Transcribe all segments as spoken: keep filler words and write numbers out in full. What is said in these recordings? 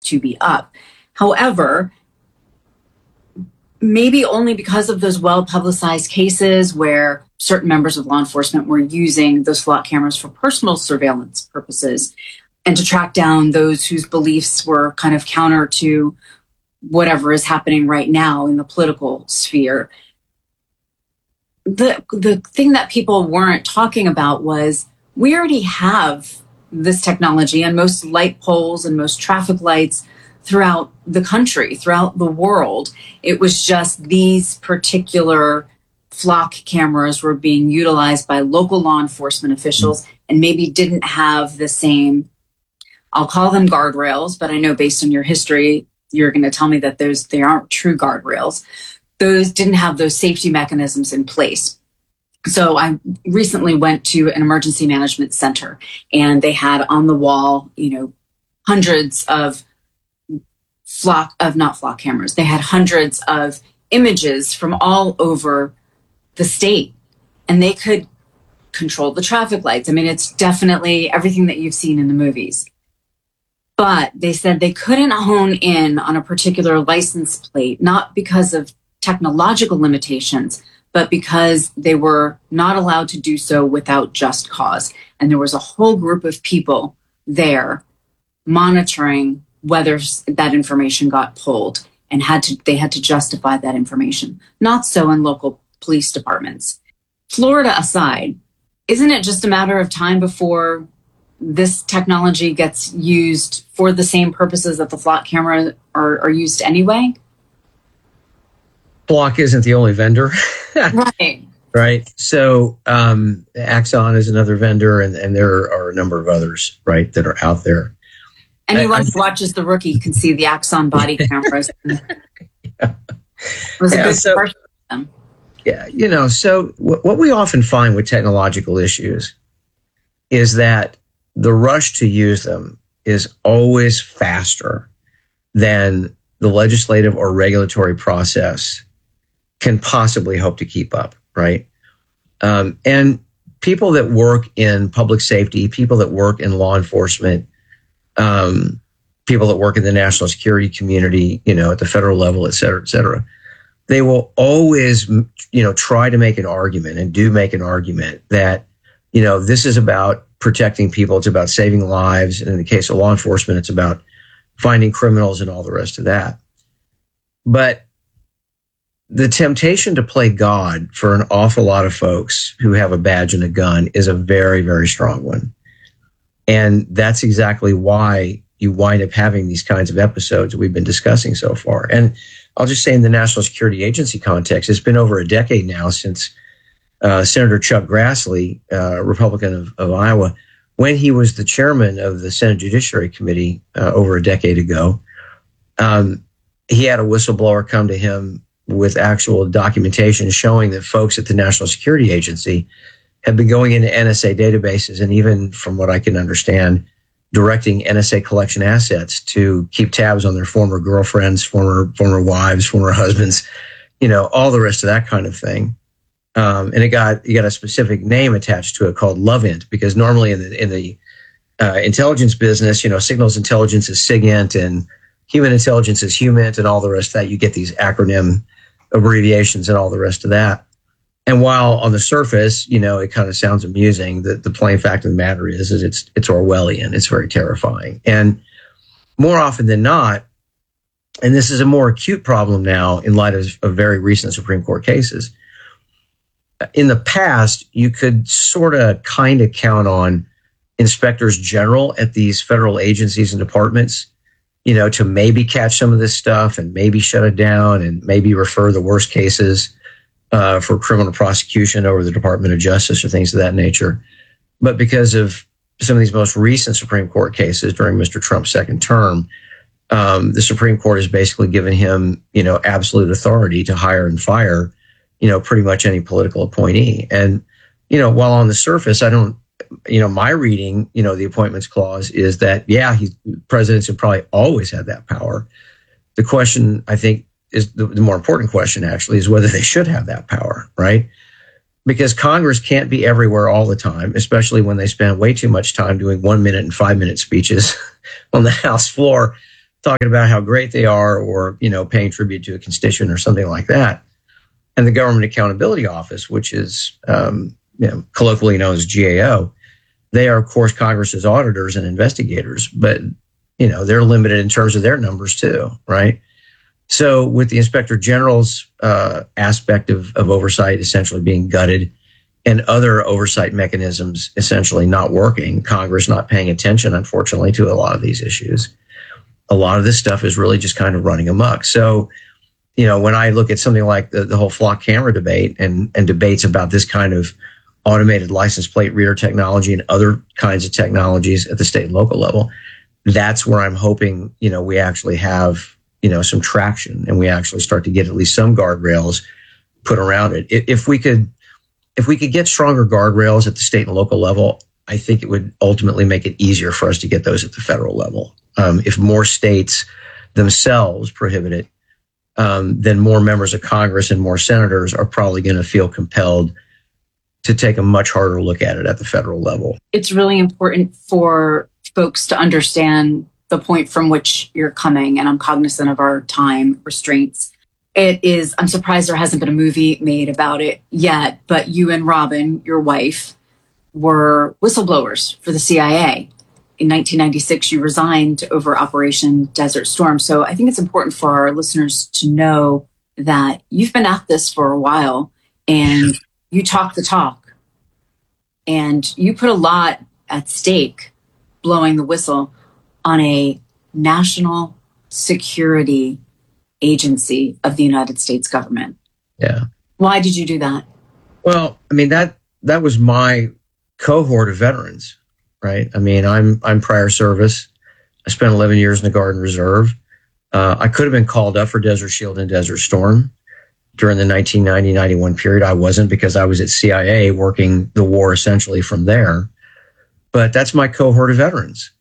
to be up. However, maybe only because of those well-publicized cases where certain members of law enforcement were using those flock cameras for personal surveillance purposes and to track down those whose beliefs were kind of counter to whatever is happening right now in the political sphere. The, the thing that people weren't talking about was we already have this technology on most light poles and most traffic lights throughout the country, throughout the world. It was just these particular flock cameras were being utilized by local law enforcement officials and maybe didn't have the same, I'll call them guardrails, but I know based on your history, you're going to tell me that those they aren't true guardrails. Those didn't have those safety mechanisms in place. So I recently went to an emergency management center and they had on the wall, you know, hundreds of flock of not flock cameras. They had hundreds of images from all over the state and they could control the traffic lights. I mean, it's definitely everything that you've seen in the movies. But they said they couldn't hone in on a particular license plate, not because of technological limitations, but because they were not allowed to do so without just cause. And there was a whole group of people there monitoring whether that information got pulled and had to, they had to justify that information. Not so in local police departments. Florida aside, isn't it just a matter of time before this technology gets used for the same purposes that the flock camera are, are used anyway? Flock isn't the only vendor. Right. Right. So um, Axon is another vendor, and, and there are a number of others, right, that are out there. Anyone I, who watches The Rookie can see the Axon body cameras. yeah. It was yeah, a good so, for them. Yeah, you know, so w- what we often find with technological issues is that the rush to use them is always faster than the legislative or regulatory process can possibly hope to keep up, right? Um, and people that work in public safety, people that work in law enforcement, um, people that work in the national security community, you know, at the federal level, et cetera, et cetera, they will always, you know, try to make an argument and do make an argument that, you know, this is about protecting people. It's about saving lives. And in the case of law enforcement, it's about finding criminals and all the rest of that. But the temptation to play God for an awful lot of folks who have a badge and a gun is a very, very strong one. And that's exactly why you wind up having these kinds of episodes that we've been discussing so far. And I'll just say in the National Security Agency context, it's been over a decade now since uh, Senator Chuck Grassley, uh, Republican of, of Iowa, when he was the chairman of the Senate Judiciary Committee uh, over a decade ago, um, he had a whistleblower come to him with actual documentation showing that folks at the National Security Agency have been going into N S A databases and even, from what I can understand, directing N S A collection assets to keep tabs on their former girlfriends, former former wives, former husbands, you know, all the rest of that kind of thing. Um, and it got you got a specific name attached to it called LOVEINT, because normally in the in the uh, intelligence business, you know, signals intelligence is SIGINT and human intelligence is HUMINT and all the rest of that. You get these acronym abbreviations and all the rest of that. And while on the surface, you know, it kind of sounds amusing, the, the plain fact of the matter is, is it's it's Orwellian. It's very terrifying. And more often than not, and this is a more acute problem now in light of, of very recent Supreme Court cases, in the past, you could sort of kind of count on inspectors general at these federal agencies and departments, you know, to maybe catch some of this stuff and maybe shut it down and maybe refer the worst cases uh, for criminal prosecution over the Department of Justice or things of that nature. But because of some of these most recent Supreme Court cases during Mister Trump's second term, um, the Supreme Court has basically given him, you know, absolute authority to hire and fire, you know, pretty much any political appointee. And, you know, while on the surface, I don't, you know, my reading, you know, the appointments clause is that, yeah, he, presidents have probably always had that power. The question, I think, is the, the more important question, actually, is whether they should have that power, right? Because Congress can't be everywhere all the time, especially when they spend way too much time doing one minute and five minute speeches on the House floor talking about how great they are, or, you know, paying tribute to a constituent or something like that. And the Government Accountability Office, which is, um, you know, colloquially known as G A O, they are, of course, Congress's auditors and investigators, but, you know, they're limited in terms of their numbers too, right? So with the Inspector General's uh, aspect of, of oversight essentially being gutted and other oversight mechanisms essentially not working, Congress not paying attention, unfortunately, to a lot of these issues, a lot of this stuff is really just kind of running amok. So, you know, when I look at something like the, the whole flock camera debate and, and debates about this kind of automated license plate reader technology and other kinds of technologies at the state and local level, that's where I'm hoping, you know, we actually have, you know, some traction and we actually start to get at least some guardrails put around it. If we could, if we could get stronger guardrails at the state and local level, I think it would ultimately make it easier for us to get those at the federal level. Um, if more states themselves prohibit it, um, then more members of Congress and more senators are probably going to feel compelled to take a much harder look at it at the federal level. It's really important for folks to understand the point from which you're coming, and I'm cognizant of our time restraints. It is, I'm surprised there hasn't been a movie made about it yet, but you and Robin, your wife, were whistleblowers for the C I A. In nineteen ninety-six, you resigned over Operation Desert Storm. So I think it's important for our listeners to know that you've been at this for a while and you talk the talk. And you put a lot at stake blowing the whistle on a national security agency of the United States government. Yeah. Why did you do that? Well, I mean, that that was my cohort of veterans, right? I mean, I'm I'm prior service. I spent eleven years in the Guard and Reserve. Uh, I could have been called up for Desert Shield and Desert Storm during the nineteen ninety ninety-one period. I wasn't, because I was at C I A working the war essentially from there. But that's my cohort of veterans.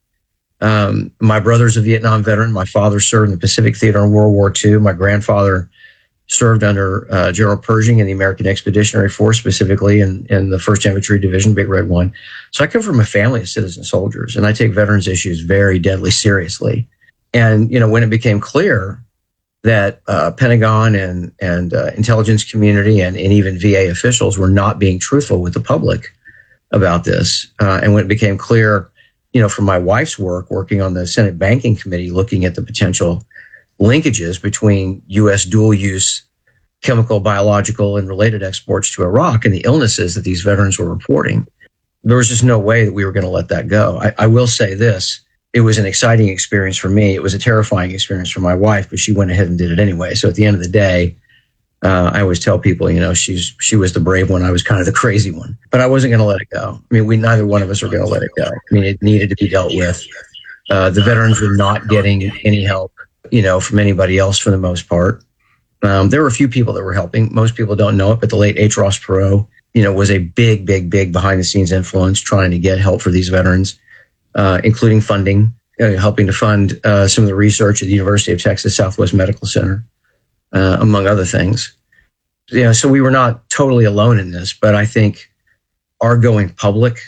Um, my brother's a Vietnam veteran. My father served in the Pacific Theater in World War Two. My grandfather served under uh, General Pershing in the American Expeditionary Force, specifically in, in the first Infantry Division, Big Red One. So I come from a family of citizen soldiers, and I take veterans issues very deadly seriously. And, you know, when it became clear that uh, Pentagon and, and uh, intelligence community and, and even V A officials were not being truthful with the public about this, uh, and when it became clear, you know, from my wife's work, working on the Senate Banking Committee, looking at the potential linkages between U S dual use chemical, biological, and related exports to Iraq and the illnesses that these veterans were reporting, there was just no way that we were going to let that go. I, I will say this. It was an exciting experience for me. It was a terrifying experience for my wife, but she went ahead and did it anyway. So at the end of the day, uh, I always tell people, you know, she's she was the brave one. I was kind of the crazy one, but I wasn't going to let it go. I mean, we neither one of us were going to let it go. I mean, it needed to be dealt with. Uh, the veterans were not getting any help, you know, from anybody else for the most part. Um, there were a few people that were helping. Most people don't know it, but the late H. Ross Perot, you know, was a big, big, big behind the scenes influence trying to get help for these veterans, uh, including funding, uh, helping to fund uh, some of the research at the University of Texas Southwest Medical Center, uh, among other things. You know, so we were not totally alone in this, but I think our going public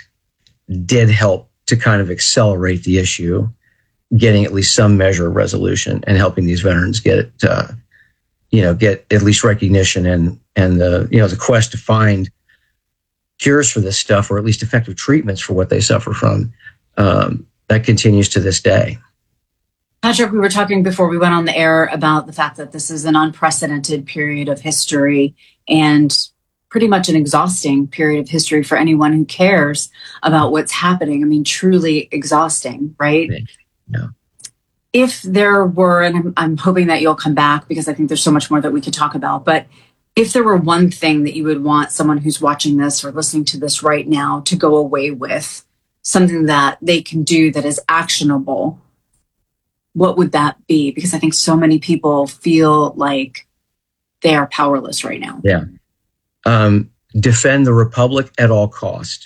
did help to kind of accelerate the issue, getting at least some measure of resolution and helping these veterans get it, uh, you know, get at least recognition and, and the, you know, the quest to find cures for this stuff, or at least effective treatments for what they suffer from. Um, that continues to this day. Patrick, we were talking before we went on the air about the fact that this is an unprecedented period of history and pretty much an exhausting period of history for anyone who cares about what's happening. I mean, truly exhausting, right? Yeah. If there were, and I'm, I'm hoping that you'll come back because I think there's so much more that we could talk about, but if there were one thing that you would want someone who's watching this or listening to this right now to go away with, something that they can do that is actionable, what would that be? Because I think so many people feel like they are powerless right now. Yeah. Um, defend the Republic at all cost.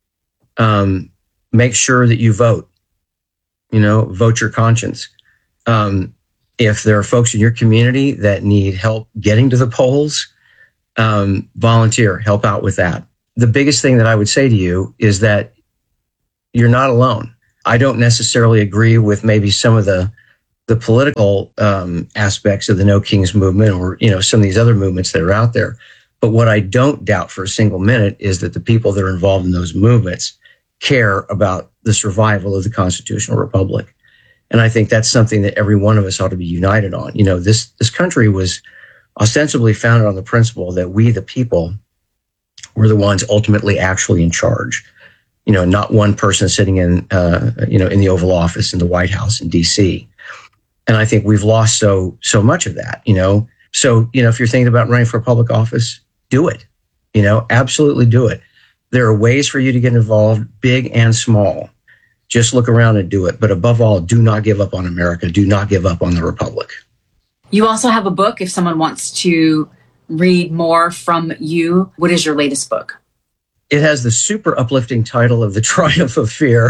Um, make sure that you vote. You know, vote your conscience. Um, if there are folks in your community that need help getting to the polls, um, volunteer, help out with that. The biggest thing that I would say to you is that you're not alone. I don't necessarily agree with maybe some of the the political um, aspects of the No Kings movement, or you know some of these other movements that are out there. But what I don't doubt for a single minute is that the people that are involved in those movements care about the survival of the constitutional republic. And I think that's something that every one of us ought to be united on. You know, this this country was ostensibly founded on the principle that we, the people, were the ones ultimately actually in charge. You know, not one person sitting in, uh, you know, in the Oval Office in the White House in D C. And I think we've lost so so much of that. You know, so you know, if you're thinking about running for public office, do it. You know, absolutely do it. There are ways for you to get involved, big and small. Just look around and do it. But above all, do not give up on America. Do not give up on the Republic. You also have a book if someone wants to read more from you. What is your latest book? It has the super uplifting title of The Triumph of Fear.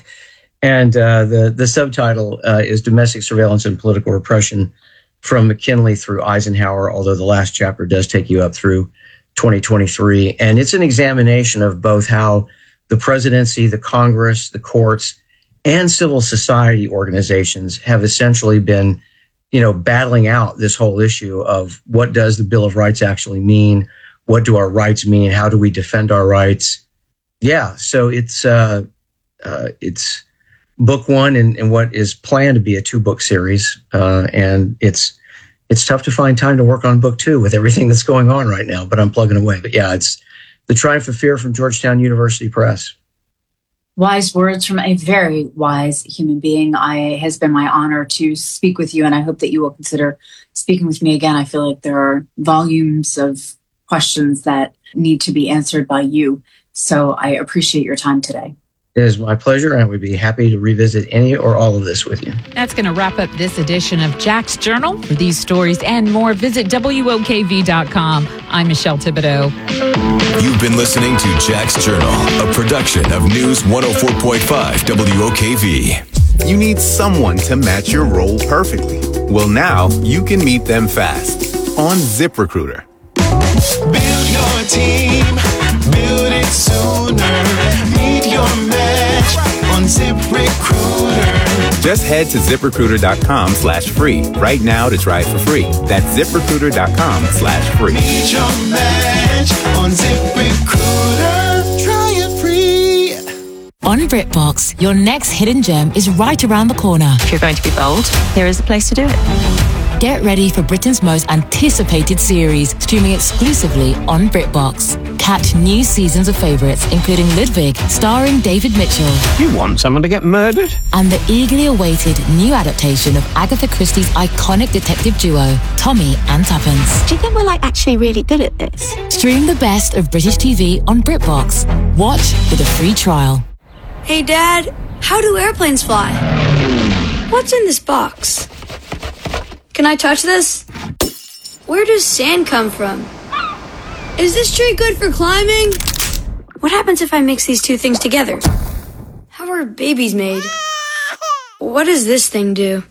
and uh, the, the subtitle uh, is Domestic Surveillance and Political Repression from McKinley through Eisenhower, although the last chapter does take you up through twenty twenty-three. And it's an examination of both how the presidency, the Congress, the courts, and civil society organizations have essentially been, you know, battling out this whole issue of what does the Bill of Rights actually mean? What do our rights mean? How do we defend our rights? Yeah, so it's uh, uh, it's book one in, in what is planned to be a two-book series, uh, and it's it's tough to find time to work on book two with everything that's going on right now. But I'm plugging away. But yeah, it's The Triumph of Fear from Georgetown University Press. Wise words from a very wise human being. I has been my honor to speak with you, and I hope that you will consider speaking with me again. I feel like there are volumes of questions that need to be answered by you. So I appreciate your time today. It is my pleasure, and we'd be happy to revisit any or all of this with you. That's going to wrap up this edition of Jack's Journal. For these stories and more, visit W O K V dot com. I'm Michelle Thibodeau. You've been listening to Jack's Journal, a production of News one oh four point five W O K V. You need someone to match your role perfectly. Well, now you can meet them fast on ZipRecruiter. Build your team, build it sooner. Meet your match on ZipRecruiter. Just head to ZipRecruiter.com slash free right now to try it for free. That's ZipRecruiter.com slash free. Meet your match on ZipRecruiter. Try it free. On BritBox, your next hidden gem is right around the corner. If you're going to be bold, here is the place to do it. Get ready for Britain's most anticipated series, streaming exclusively on BritBox. Catch new seasons of favourites, including Ludwig, starring David Mitchell. You want someone to get murdered? And the eagerly awaited new adaptation of Agatha Christie's iconic detective duo, Tommy and Tuppence. Do you think we're like actually really good at this? Stream the best of British T V on BritBox. Watch with a free trial. Hey, Dad, how do airplanes fly? What's in this box? Can I touch this? Where does sand come from? Is this tree good for climbing? What happens if I mix these two things together? How are babies made? What does this thing do?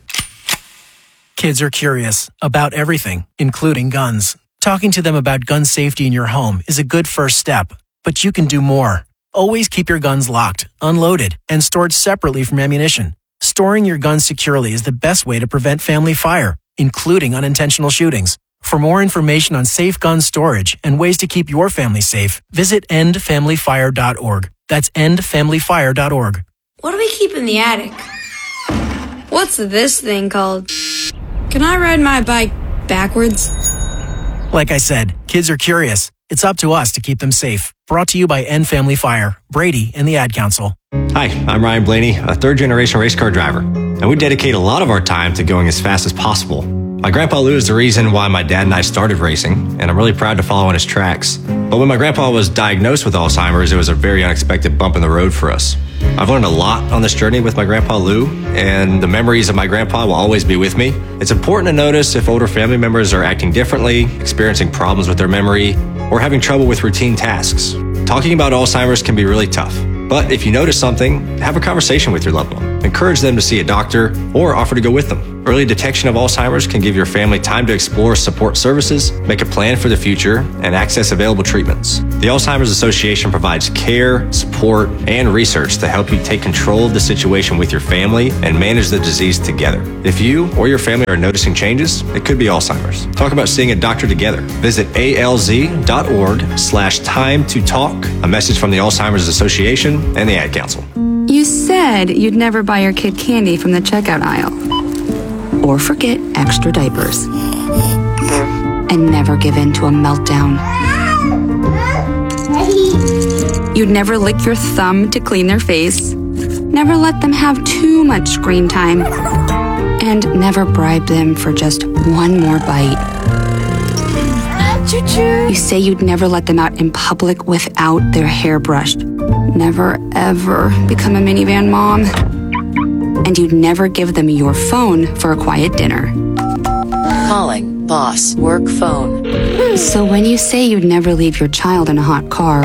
Kids are curious about everything, including guns. Talking to them about gun safety in your home is a good first step, but you can do more. Always keep your guns locked, unloaded, and stored separately from ammunition. Storing your guns securely is the best way to prevent family fire, including unintentional shootings. For more information on safe gun storage and ways to keep your family safe, visit end family fire dot org. That's end family fire dot org. What do we keep in the attic? What's this thing called? Can I ride my bike backwards? Like I said, kids are curious. It's up to us to keep them safe. Brought to you by End Family Fire, Brady, and the Ad Council. Hi, I'm Ryan Blaney, a third-generation race car driver, and we dedicate a lot of our time to going as fast as possible. My grandpa Lou is the reason why my dad and I started racing, and I'm really proud to follow in his tracks. But when my grandpa was diagnosed with Alzheimer's, it was a very unexpected bump in the road for us. I've learned a lot on this journey with my grandpa Lou, and the memories of my grandpa will always be with me. It's important to notice if older family members are acting differently, experiencing problems with their memory, or having trouble with routine tasks. Talking about Alzheimer's can be really tough, but if you notice something, have a conversation with your loved one. Encourage them to see a doctor or offer to go with them. Early detection of Alzheimer's can give your family time to explore support services, make a plan for the future, and access available treatments. The Alzheimer's Association provides care, support, and research to help you take control of the situation with your family and manage the disease together. If you or your family are noticing changes, it could be Alzheimer's. Talk about seeing a doctor together. Visit alz.org slash time to talk. A message from the Alzheimer's Association and the Ad Council. You said you'd never buy your kid candy from the checkout aisle. Or forget extra diapers. And never give in to a meltdown. You'd never lick your thumb to clean their face. Never let them have too much screen time. And never bribe them for just one more bite. You say you'd never let them out in public without their hair brushed. Never, ever become a minivan mom. And you'd never give them your phone for a quiet dinner. Calling boss work phone. So when you say you'd never leave your child in a hot car,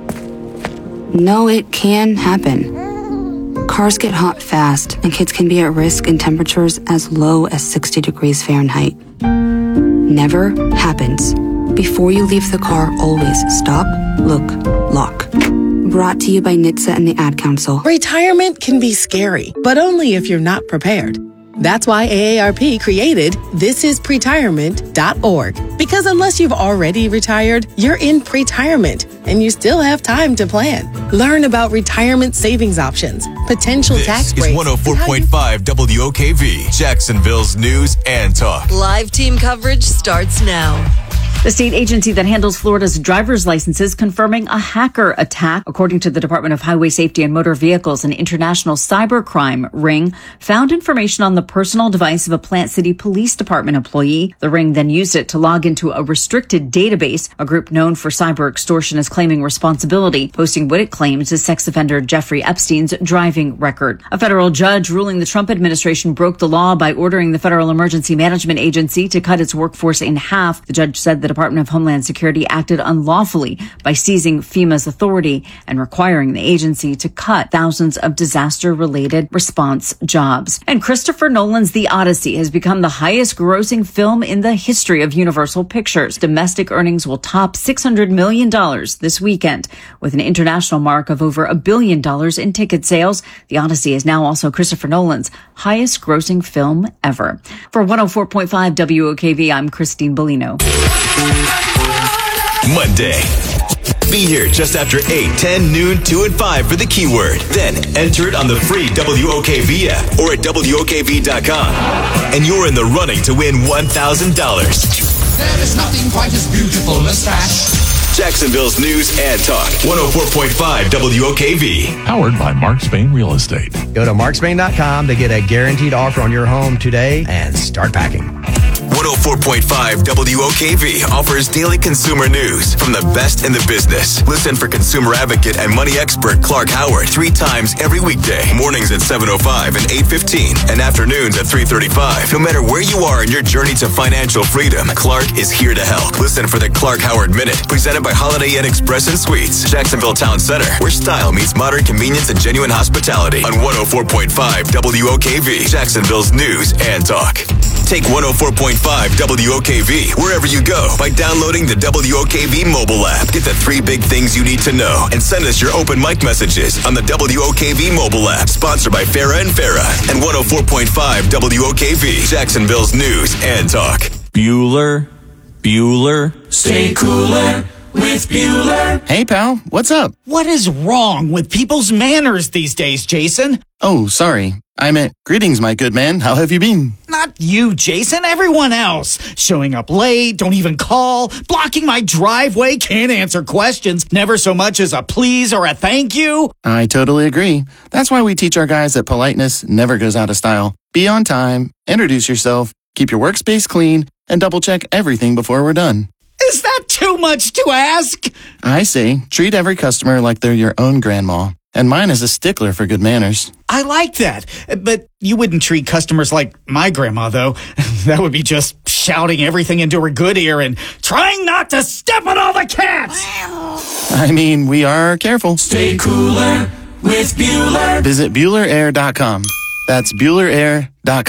no, it can happen. Cars get hot fast, and kids can be at risk in temperatures as low as sixty degrees Fahrenheit. Never happens. Before you leave the car, always stop, look, lock. Brought to you by N H T S A and the Ad Council. Retirement can be scary, but only if you're not prepared. That's why A A R P created this is pretirement dot org. Because unless you've already retired, you're in pretirement, and you still have time to plan. Learn about retirement savings options, potential this tax breaks. breaks. This is one oh four point five W O K V, Jacksonville's news and talk. Live team coverage starts now. The state agency that handles Florida's driver's licenses confirming a hacker attack. According to the Department of Highway Safety and Motor Vehicles, an international cybercrime ring found information on the personal device of a Plant City Police Department employee. The ring then used it to log into a restricted database. A group known for cyber extortion is claiming responsibility, posting what it claims is sex offender Jeffrey Epstein's driving record. A federal judge ruling the Trump administration broke the law by ordering the Federal Emergency Management Agency to cut its workforce in half. The judge said the Department of Homeland Security acted unlawfully by seizing FEMA's authority and requiring the agency to cut thousands of disaster-related response jobs. And Christopher Nolan's The Odyssey has become the highest-grossing film in the history of Universal Pictures. Domestic earnings will top six hundred million dollars this weekend, with an international mark of over a billion dollars in ticket sales. The Odyssey is now also Christopher Nolan's highest-grossing film ever. For one oh four point five W O K V, I'm Christine Bellino. Monday. Be here just after eight, ten, noon, two, and five for the keyword. Then enter it on the free W O K V app or at W O K V dot com. And you're in the running to win one thousand dollars. There is nothing quite as beautiful as trash. Jacksonville's news and talk. one oh four point five W O K V. Powered by Mark Spain Real Estate. Go to mark spain dot com to get a guaranteed offer on your home today and start packing. one oh four point five W O K V offers daily consumer news from the best in the business. Listen for consumer advocate and money expert Clark Howard three times every weekday. Mornings at seven oh five and eight fifteen and afternoons at three thirty-five. No matter where you are in your journey to financial freedom, Clark is here to help. Listen for the Clark Howard Minute, presented by Holiday Inn Express and Suites, Jacksonville Town Center, where style meets modern convenience and genuine hospitality on one oh four point five W O K V, Jacksonville's news and talk. Take one oh four point five W O K V wherever you go by downloading the W O K V mobile app. Get the three big things you need to know and send us your open mic messages on the W O K V mobile app. Sponsored by Farah and Farah and one oh four point five W O K V, Jacksonville's news and talk. Bueller, Bueller. Stay cooler with Bueller. Hey, pal, what's up? What is wrong with people's manners these days, Jason? Oh, sorry. I meant, greetings, my good man. How have you been? Not you, Jason. Everyone else. Showing up late, don't even call, blocking my driveway, can't answer questions, never so much as a please or a thank you. I totally agree. That's why we teach our guys that politeness never goes out of style. Be on time, introduce yourself, keep your workspace clean, and double check everything before we're done. Is that too much to ask? I say, treat every customer like they're your own grandma. And mine is a stickler for good manners. I like that. But you wouldn't treat customers like my grandma, though. That would be just shouting everything into her good ear and trying not to step on all the cats. I mean, we are careful. Stay cooler with Bueller. Visit Bueller Air dot com. That's Bueller Air dot com.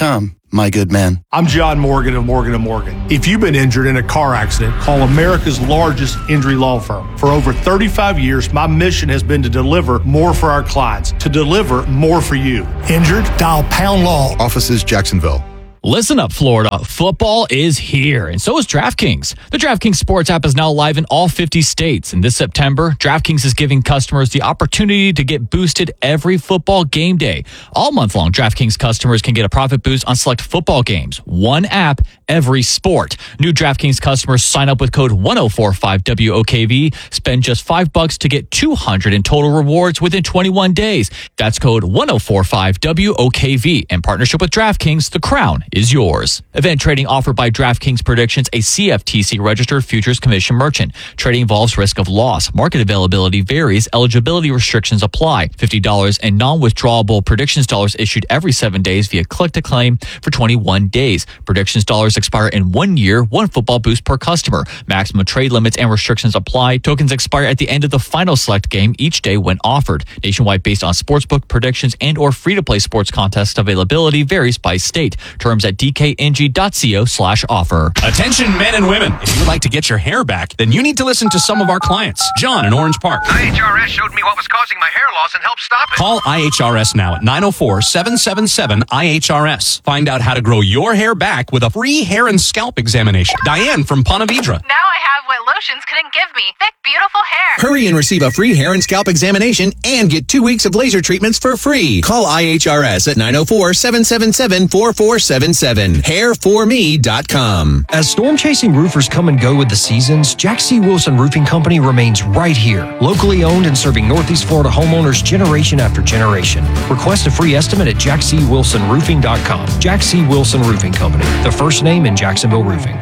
my good men. I'm John Morgan of Morgan and Morgan. If you've been injured in a car accident, call America's largest injury law firm. For over thirty-five years, my mission has been to deliver more for our clients, to deliver more for you. Injured? Dial Pound Law. Offices Jacksonville. Listen up, Florida. Football is here, and so is DraftKings. The DraftKings Sports app is now live in all fifty states, and this September, DraftKings is giving customers the opportunity to get boosted every football game day. All month long, DraftKings customers can get a profit boost on select football games. One app, every sport. New DraftKings customers sign up with code one oh four five W O K V, spend just five bucks to get two hundred in total rewards within twenty-one days. That's code one oh four five W O K V. In partnership with DraftKings, the crown is yours. Event trading offered by DraftKings Predictions, a C F T C registered futures commission merchant. Trading involves risk of loss. Market availability varies. Eligibility restrictions apply. fifty dollars and non-withdrawable predictions dollars issued every seven days via click to claim for twenty-one days. Predictions dollars expire in one year, one football boost per customer. Maximum trade limits and restrictions apply. Tokens expire at the end of the final select game each day when offered. Nationwide based on sportsbook predictions and or free-to-play sports contest availability varies by state. Terms at d k n g dot co slash offer. Attention men and women. If you'd like to get your hair back, then you need to listen to some of our clients. John in Orange Park. I H R S showed me what was causing my hair loss and helped stop it. Call I H R S now at nine oh four, seven seven seven, I H R S. Find out how to grow your hair back with a free hair and scalp examination. Diane from Ponte Vedra. Now I have what lotions couldn't give me. Thick, beautiful hair. Hurry and receive a free hair and scalp examination and get two weeks of laser treatments for free. Call I H R S at nine oh four, seven seven seven, four four seven seven. hair for me dot com. As storm chasing roofers come and go with the seasons, Jack C. Wilson Roofing Company remains right here. Locally owned and serving Northeast Florida homeowners generation after generation. Request a free estimate at jack c wilson roofing dot com. Jack C. Wilson Roofing Company, the first name in Jacksonville roofing.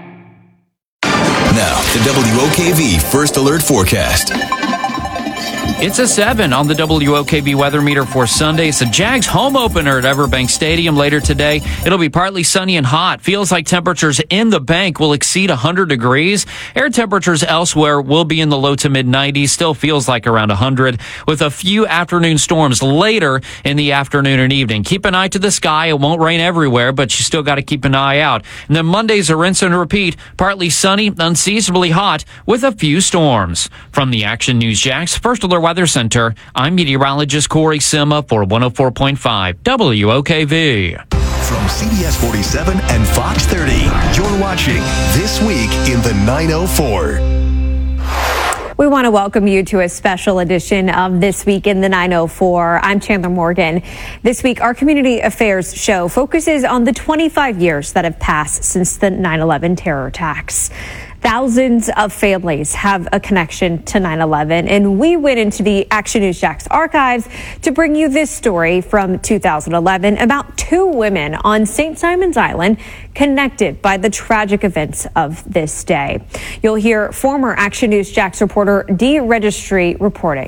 Now, the W O K V First Alert Forecast. It's a seven on the W O K V weather meter for Sunday. It's the Jags home opener at Everbank Stadium later today. It'll be partly sunny and hot. Feels like temperatures in the bank will exceed one hundred degrees. Air temperatures elsewhere will be in the low to mid nineties. Still feels like around one hundred, with a few afternoon storms later in the afternoon and evening. Keep an eye to the sky. It won't rain everywhere, but you still got to keep an eye out. And then Monday's a rinse and repeat. Partly sunny, unseasonably hot, with a few storms. From the Action News Jax First Alert Weather Center, I'm meteorologist Corey Sima for one oh four point five W O K V. From C B S forty-seven and Fox thirty, you're watching This Week in the nine oh four. We want to welcome you to a special edition of This Week in the nine oh four. I'm Chandler Morgan. This week, our community affairs show focuses on the twenty-five years that have passed since the nine eleven terror attacks. Thousands of families have a connection to nine eleven, and we went into the Action News Jax archives to bring you this story from two thousand eleven about two women on Saint Simon's Island connected by the tragic events of this day. You'll hear former Action News Jax reporter Dee Registry reporting.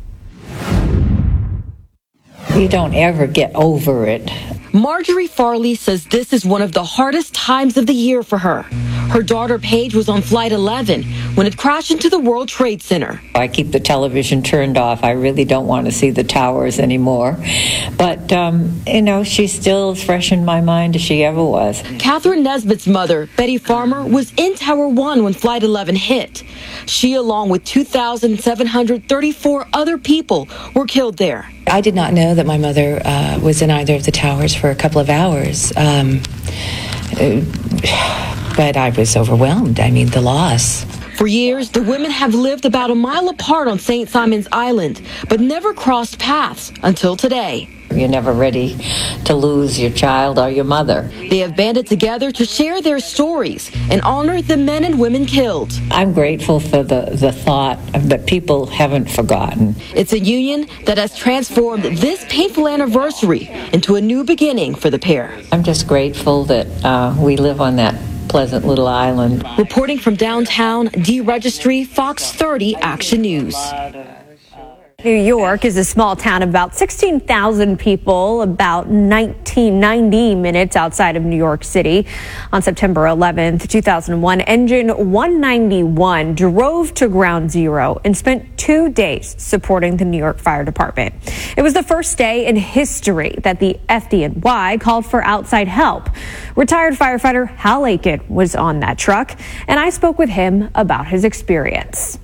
We don't ever get over it. Marjorie Farley says this is one of the hardest times of the year for her. Her daughter Paige was on Flight eleven when it crashed into the World Trade Center. I keep the television turned off. I really don't want to see the towers anymore. But, um, you know, she's still as fresh in my mind as she ever was. Catherine Nesbitt's mother, Betty Farmer, was in Tower one when Flight eleven hit. She, along with two thousand seven hundred thirty-four other people, were killed there. I did not know that my mother uh, was in either of the towers for a couple of hours. Um, uh, but I was overwhelmed. I mean, the loss. For years, the women have lived about a mile apart on Saint Simon's Island, but never crossed paths until today. You're never ready to lose your child or your mother. They have banded together to share their stories and honor the men and women killed. I'm grateful for the, the thought that people haven't forgotten. It's a union that has transformed this painful anniversary into a new beginning for the pair. I'm just grateful that uh, we live on that pleasant little island. Reporting from downtown, Dee Registry, Fox thirty Action News. New York is a small town of about sixteen thousand people, about nineteen ninety minutes outside of New York City. On September eleventh, two thousand one, Engine one ninety-one drove to Ground Zero and spent two days supporting the New York Fire Department. It was the first day in history that the F D N Y called for outside help. Retired firefighter Hal Aiken was on that truck, and I spoke with him about his experience.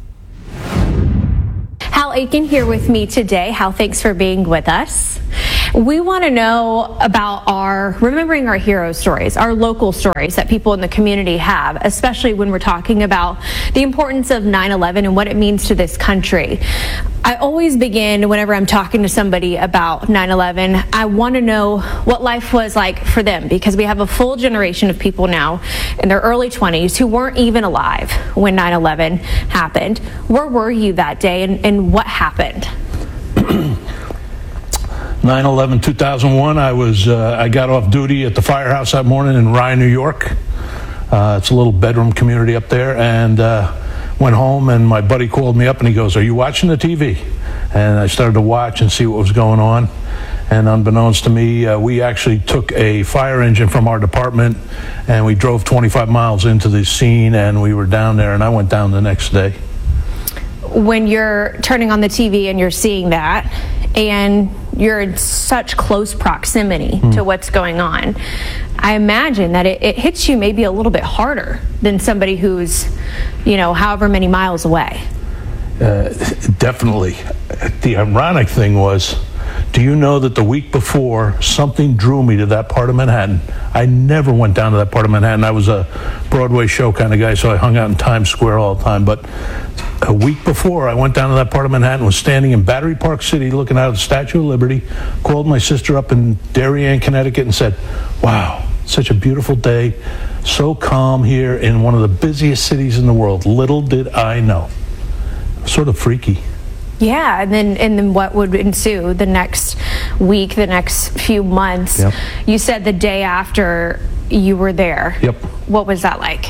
Hal Aiken here with me today. Hal, thanks for being with us. We want to know about our remembering our hero stories, our local stories that people in the community have, especially when we're talking about the importance of nine eleven and what it means to this country. I always begin whenever I'm talking to somebody about nine eleven, I want to know what life was like for them, because we have a full generation of people now in their early twenties who weren't even alive when nine eleven happened. Where were you that day, and, and what happened? nine eleven two thousand one, I was uh, I got off duty at the firehouse that morning in Rye, New York. Uh, it's a little bedroom community up there, and uh, went home, and my buddy called me up and he goes, "Are you watching the T V?" And I started to watch and see what was going on, and unbeknownst to me, uh, we actually took a fire engine from our department and we drove twenty-five miles into the scene, and we were down there, and I went down the next day. When you're turning on the T V and you're seeing that, and you're in such close proximity mm. to what's going on, I imagine that it, it hits you maybe a little bit harder than somebody who's, you know, however many miles away. Uh, definitely. The ironic thing was, do you know that the week before, something drew me to that part of Manhattan? I never went down to that part of Manhattan. I was a Broadway show kind of guy, so I hung out in Times Square all the time. But a week before I went down to that part of Manhattan, was standing in Battery Park City looking out at the Statue of Liberty, called my sister up in Darien, Connecticut, and said, "Wow, such a beautiful day, so calm here in one of the busiest cities in the world." Little did I know. Sort of freaky. Yeah, and then and then what would ensue the next week, the next few months? Yep. You said the day after you were there. Yep. What was that like?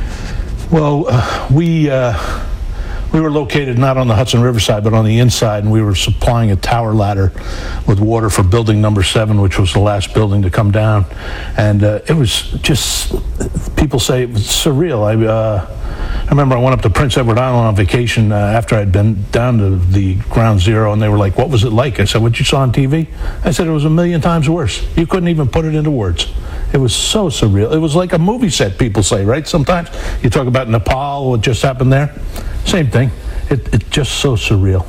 Well, uh, we uh, we were located not on the Hudson River side, but on the inside, and we were supplying a tower ladder with water for building number seven, which was the last building to come down. And uh, it was just, people say it was surreal. I, uh, I remember I went up to Prince Edward Island on vacation uh, after I'd been down to the Ground Zero, and they were like, "What was it like?" I said, "What you saw on T V?" I said, "It was a million times worse. You couldn't even put it into words." It was so surreal. It was like a movie set, people say, right? Sometimes you talk about Nepal, what just happened there. Same thing. It, it's just so surreal.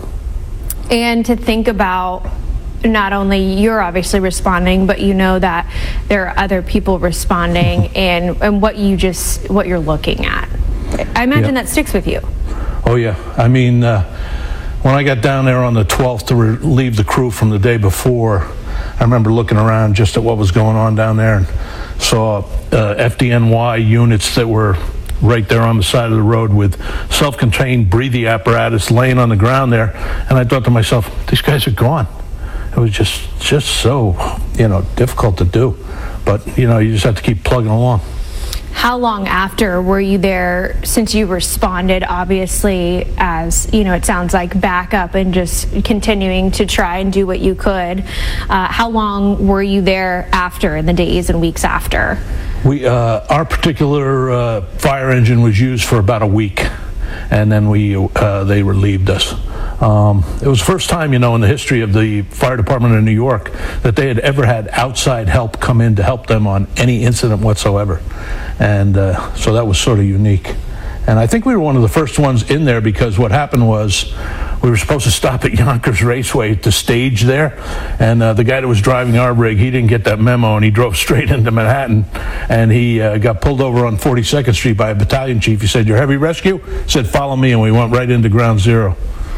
And to think about, not only you're obviously responding, but you know that there are other people responding, and, and what you just, what you're looking at. I imagine yeah. that sticks with you. Oh, yeah. I mean, uh, when I got down there on the twelfth to relieve the crew from the day before, I remember looking around just at what was going on down there and saw uh, F D N Y units that were right there on the side of the road with self-contained breathing apparatus laying on the ground there. And I thought to myself, these guys are gone. It was just, just so, you know, difficult to do. But, you know, you just have to keep plugging along. How long after were you there, since you responded, obviously, as, you know, it sounds like backup and just continuing to try and do what you could? Uh, how long were you there after, in the days and weeks after? We, uh, our particular uh, fire engine was used for about a week, and then we uh, they relieved us. Um, it was the first time, you know, in the history of the fire department in New York that they had ever had outside help come in to help them on any incident whatsoever. And uh, so that was sort of unique. And I think we were one of the first ones in there, because what happened was we were supposed to stop at Yonkers Raceway to stage there, and uh, the guy that was driving our rig, he didn't get that memo, and he drove straight into Manhattan, and he uh, got pulled over on forty-second Street by a battalion chief. He said, "Your heavy rescue?" He said, "Follow me," and we went right into Ground Zero.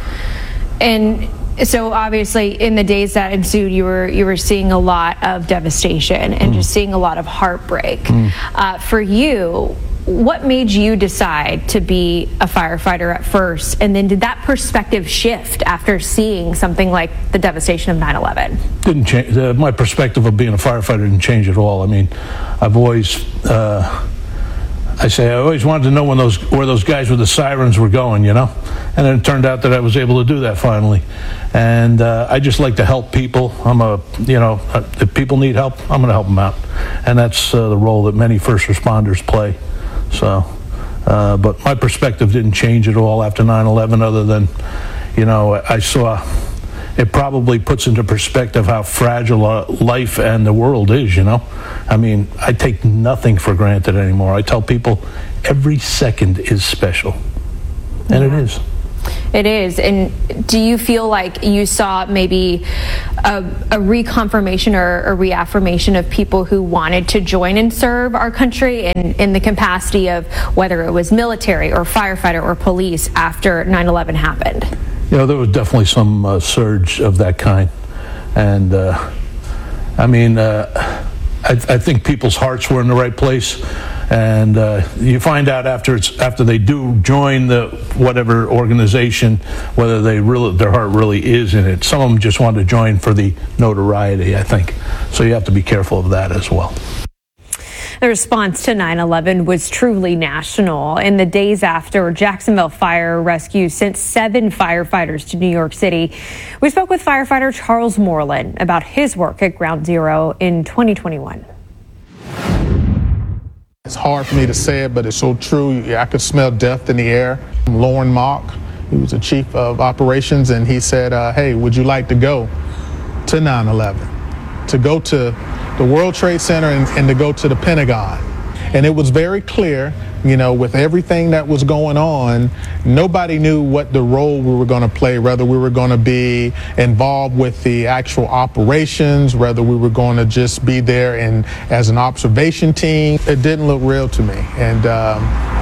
And so obviously in the days that ensued, you were you were seeing a lot of devastation and mm. just seeing a lot of heartbreak. Mm. Uh, for you, what made you decide to be a firefighter at first, and then did that perspective shift after seeing something like the devastation of nine eleven? Didn't change. Uh, my perspective of being a firefighter didn't change at all. I mean, I've always, uh, I say, I always wanted to know when those where those guys with the sirens were going, you know, And then it turned out that I was able to do that finally. And uh, I just like to help people. I'm a, you know, if people need help, I'm going to help them out. And that's uh, the role that many first responders play. So, uh, but my perspective didn't change at all after nine eleven, other than, you know, I saw it probably puts into perspective how fragile life and the world is, you know. I mean, I take nothing for granted anymore. I tell people every second is special. And yeah. It is. It is. And do you feel like you saw maybe a, a reconfirmation or a reaffirmation of people who wanted to join and serve our country in, in the capacity of whether it was military or firefighter or police after nine eleven happened? You know, there was definitely some uh, surge of that kind. And, uh, I mean, uh, I, I think people's hearts were in the right place. And uh, you find out after it's after they do join the whatever organization, whether they really their heart really is in it. Some of them just want to join for the notoriety, I think. So you have to be careful of that as well. The response to nine eleven was truly national. In the days after, Jacksonville Fire Rescue sent seven firefighters to New York City. We spoke with firefighter Charles Moreland about his work at Ground Zero in twenty twenty-one. It's hard for me to say it, but it's so true. I could smell death in the air. Lauren Mock, he was the chief of operations, and he said, uh, hey, would you like to go to nine eleven, to go to the World Trade Center and, and to go to the Pentagon? And it was very clear, you know, with everything that was going on, nobody knew what the role we were going to play, whether we were going to be involved with the actual operations, whether we were going to just be there and as an observation team. It didn't look real to me. And um,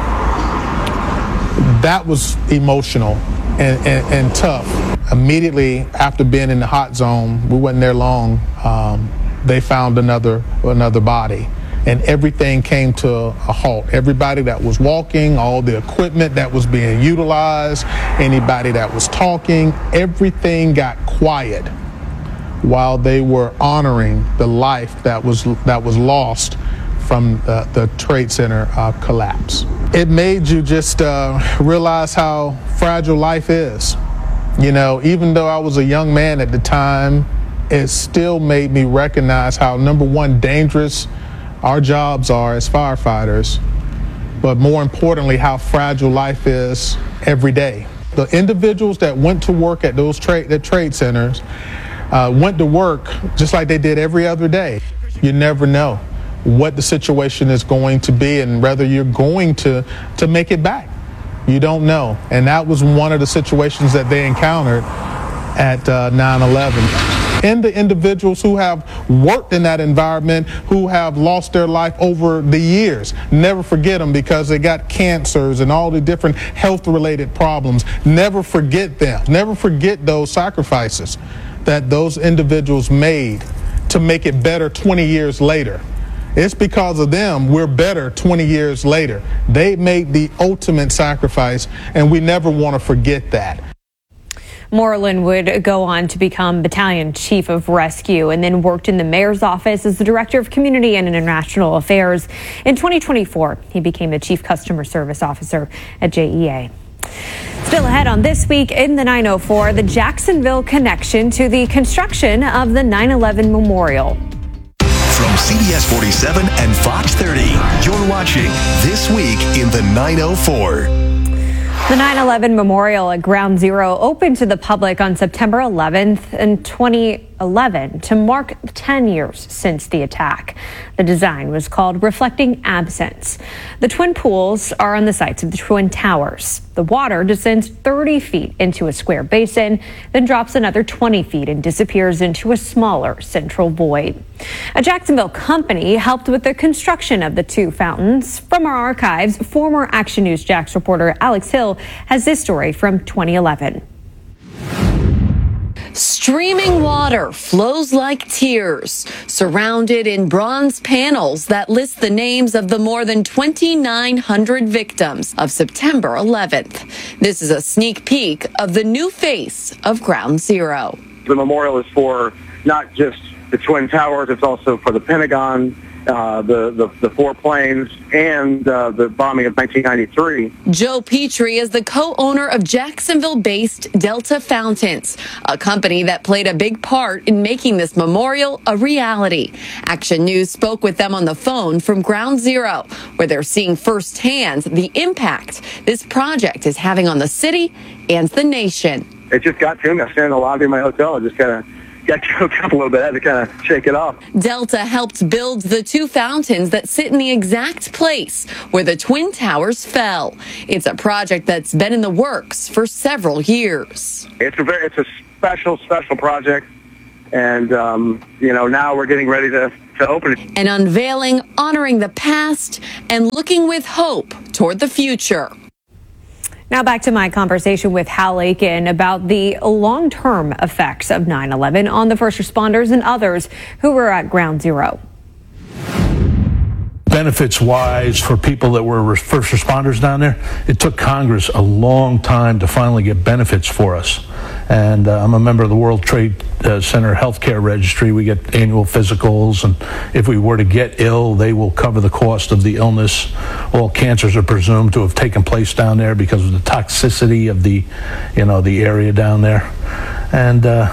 that was emotional and, and, and tough. Immediately after being in the hot zone, we wasn't there long, um, they found another another body. And everything came to a halt. Everybody that was walking, all the equipment that was being utilized, anybody that was talking, everything got quiet while they were honoring the life that was that was lost from the, the Trade Center uh, collapse. It made you just uh, realize how fragile life is. You know, even though I was a young man at the time, it still made me recognize how, number one, dangerous our jobs are as firefighters, but more importantly, how fragile life is every day. The individuals that went to work at those trade, the trade centers uh, went to work just like they did every other day. You never know what the situation is going to be and whether you're going to, to make it back. You don't know. And that was one of the situations that they encountered at uh, nine eleven. And the individuals who have worked in that environment, who have lost their life over the years. Never forget them because they got cancers and all the different health-related problems. Never forget them. Never forget those sacrifices that those individuals made to make it better twenty years later. It's because of them we're better twenty years later. They made the ultimate sacrifice, and we never want to forget that. Moreland would go on to become Battalion Chief of Rescue and then worked in the Mayor's office as the Director of Community and International Affairs. In twenty twenty-four, he became the Chief Customer Service Officer at J E A. Still ahead on This Week in the nine oh four, the Jacksonville connection to the construction of the nine eleven Memorial. From C B S forty-seven and Fox thirty, you're watching This Week in the nine oh four. The nine eleven Memorial at Ground Zero opened to the public on September eleventh in twenty eleven to mark ten years since the attack. The design was called Reflecting Absence. The twin pools are on the sites of the Twin Towers. The water descends thirty feet into a square basin, then drops another twenty feet and disappears into a smaller central void. A Jacksonville company helped with the construction of the two fountains. From our archives, former Action News Jax reporter Alex Hill has this story from twenty eleven. Streaming water flows like tears, surrounded in bronze panels that list the names of the more than twenty-nine hundred victims of September eleventh. This is a sneak peek of the new face of Ground Zero. The memorial is for not just the Twin Towers, it's also for the Pentagon uh, the, the, the four planes and uh, the bombing of nineteen ninety-three. Joe Petrie is the co-owner of Jacksonville-based Delta Fountains, a company that played a big part in making this memorial a reality. Action News spoke with them on the phone from Ground Zero, where they're seeing firsthand the impact this project is having on the city and the nation. It just got to me. I was standing in the lobby of my hotel and just kind of got choked up a little bit. I had to kind of shake it off. Delta helped build the two fountains that sit in the exact place where the Twin Towers fell. It's a project that's been in the works for several years. It's a very, it's a special, special project. And, um, you know, now we're getting ready to, to open it. An unveiling honoring the past and looking with hope toward the future. Now back to my conversation with Hal Aiken about the long-term effects of nine eleven on the first responders and others who were at Ground Zero. Benefits-wise, for people that were first responders down there, it took Congress a long time to finally get benefits for us. And uh, I'm a member of the World Trade uh, Center Healthcare Registry. We get annual physicals, and if we were to get ill, they will cover the cost of the illness. All cancers are presumed to have taken place down there because of the toxicity of the, you know, the area down there. And uh,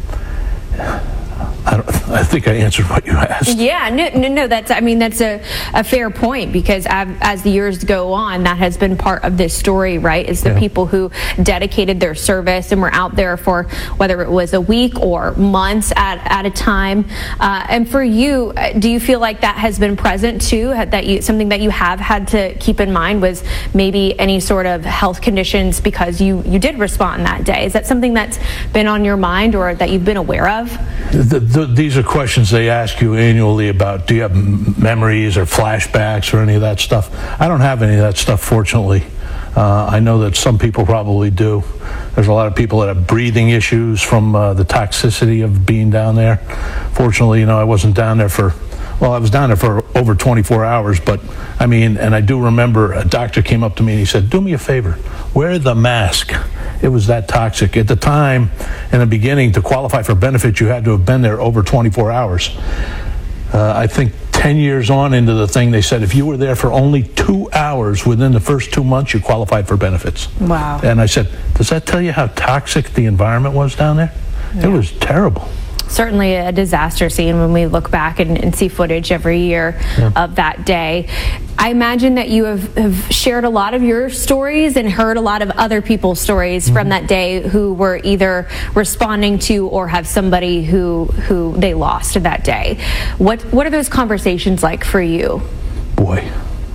I, don't, I think I answered what you asked. Yeah, no, no, no that's, I mean, that's a, a fair point, because as the years go on, that has been part of this story, right? Is the yeah. people who dedicated their service and were out there for whether it was a week or months at, at a time. Uh, and for you, do you feel like that has been present too? That you, something that you have had to keep in mind was maybe any sort of health conditions because you, you did respond that day? Is that something that's been on your mind or that you've been aware of? The, the, these are questions they ask you annually about, do you have m- memories or flashbacks or any of that stuff? I don't have any of that stuff, fortunately. Uh, I know that some people probably do. There's a lot of people that have breathing issues from uh, the toxicity of being down there. Fortunately, you know, I wasn't down there for, well, I was down there for over twenty-four hours, but I mean, and I do remember a doctor came up to me and he said, do me a favor, wear the mask. It was that toxic. At the time, in the beginning, to qualify for benefits, you had to have been there over twenty-four hours. Uh, I think ten years on into the thing, they said if you were there for only two hours within the first two months, you qualified for benefits. Wow. And I said, does that tell you how toxic the environment was down there? Yeah. It was terrible. Certainly a disaster scene when we look back and, and see footage every year yeah. of that day. I imagine that you have, have shared a lot of your stories and heard a lot of other people's stories mm-hmm. from that day who were either responding to or have somebody who who they lost that day. What what are those conversations like for you? Boy.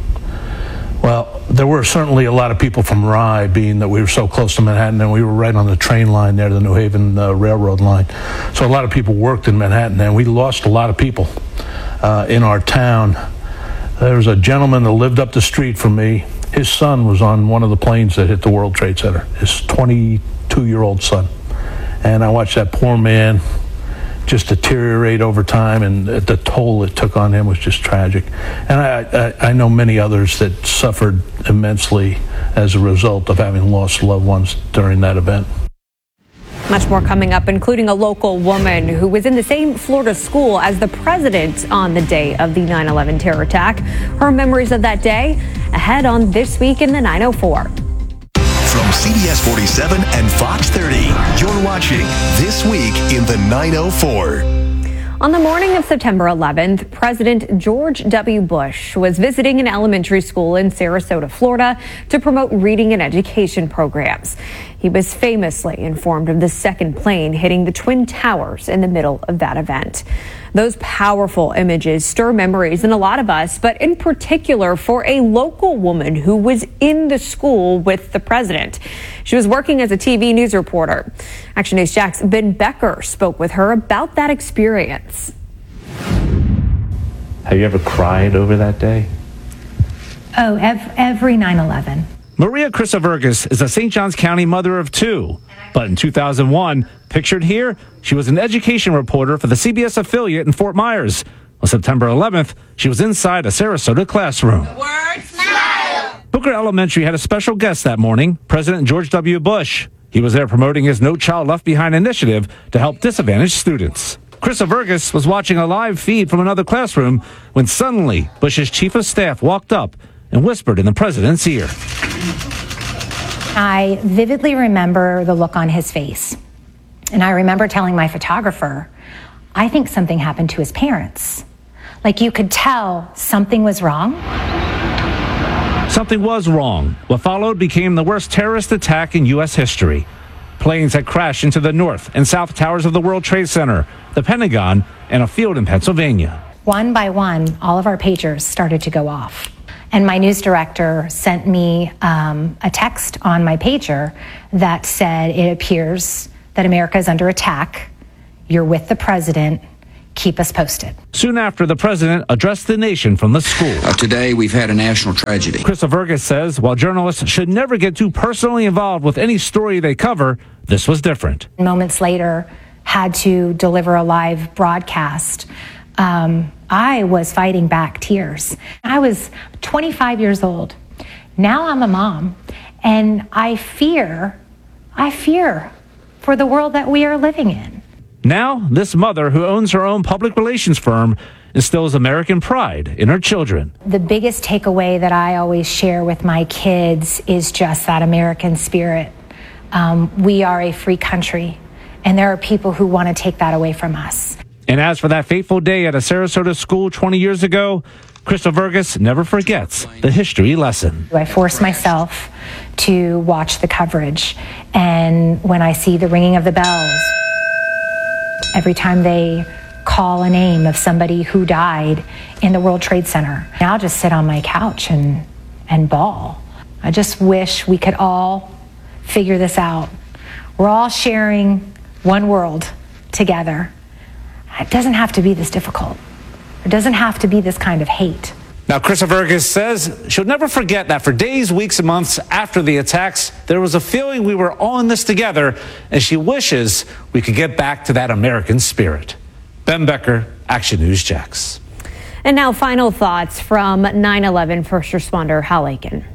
Well, there were certainly a lot of people from Rye, being that we were so close to Manhattan and we were right on the train line there, the New Haven uh, Railroad line. So a lot of people worked in Manhattan, and we lost a lot of people uh, in our town. There was a gentleman that lived up the street from me. His son was on one of the planes that hit the World Trade Center, his twenty-two-year-old son. And I watched that poor man just deteriorate over time, and the toll it took on him was just tragic. And I, I, I know many others that suffered immensely as a result of having lost loved ones during that event. Much more coming up, including a local woman who was in the same Florida school as the president on the day of the nine eleven terror attack. Her memories of that day ahead on This Week in the nine oh four. From C B S forty-seven and Fox thirty, you're watching This Week in the nine oh four. On the morning of September eleventh, President George W. Bush was visiting an elementary school in Sarasota, Florida, to promote reading and education programs. He was famously informed of the second plane hitting the Twin Towers in the middle of that event. Those powerful images stir memories in a lot of us, but in particular for a local woman who was in the school with the president. She was working as a T V news reporter. Action News Jack's Ben Becker spoke with her about that experience. Have you ever cried over that day? Oh, every, every nine eleven. Maria Christovergis is a Saint Johns County mother of two. But in two thousand one, pictured here, she was an education reporter for the C B S affiliate in Fort Myers. On September eleventh, she was inside a Sarasota classroom. Word smile. Booker Elementary had a special guest that morning, President George W. Bush. He was there promoting his No Child Left Behind initiative to help disadvantaged students. Krista Vergas was watching a live feed from another classroom when suddenly Bush's chief of staff walked up and whispered in the president's ear. I vividly remember the look on his face. And I remember telling my photographer, I think something happened to his parents. Like you could tell something was wrong. Something was wrong. What followed became the worst terrorist attack in U S history. Planes had crashed into the north and south towers of the World Trade Center, the Pentagon, and a field in Pennsylvania. One by one, all of our pagers started to go off. And my news director sent me um, a text on my pager that said, it appears that America is under attack. You're with the president. Keep us posted. Soon after, the president addressed the nation from the school. Uh, today, we've had a national tragedy. Krista Vergas says while journalists should never get too personally involved with any story they cover, this was different. Moments later, had to deliver a live broadcast. Um, I was fighting back tears. I was twenty-five years old. Now I'm a mom, and I fear, I fear for the world that we are living in. Now, this mother who owns her own public relations firm instills American pride in her children. The biggest takeaway that I always share with my kids is just that American spirit. Um, we are a free country, and there are people who want to take that away from us. And as for that fateful day at a Sarasota school twenty years ago, Krista Vergas never forgets the history lesson. I force myself to watch the coverage, and when I see the ringing of the bells, every time they call a name of somebody who died in the World Trade Center, I'll just sit on my couch and, and bawl. I just wish we could all figure this out. We're all sharing one world together. It doesn't have to be this difficult. It doesn't have to be this kind of hate. Now, Krista Vergas says she'll never forget that for days, weeks, and months after the attacks, there was a feeling we were all in this together, and she wishes we could get back to that American spirit. Ben Becker, Action News Jax. And now final thoughts from nine eleven first responder Hal Aiken.